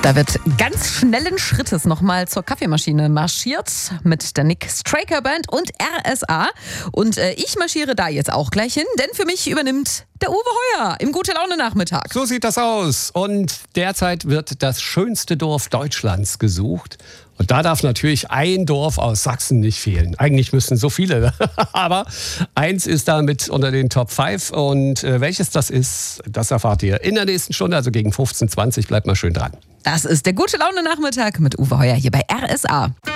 Da wird ganz schnellen Schrittes nochmal zur Kaffeemaschine marschiert mit der Nick Straker Band und RSA. Und ich marschiere da jetzt auch gleich hin, denn für mich übernimmt der Uwe Heuer im Gute-Laune-Nachmittag. So sieht das aus. Und derzeit wird das schönste Dorf Deutschlands gesucht. Und da darf natürlich ein Dorf aus Sachsen nicht fehlen. Eigentlich müssten so viele. Aber eins ist da mit unter den Top 5. Und welches das ist, das erfahrt ihr in der nächsten Stunde, also gegen 15:20. Bleibt mal schön dran. Das ist der Gute-Laune-Nachmittag mit Uwe Heuer hier bei RSA.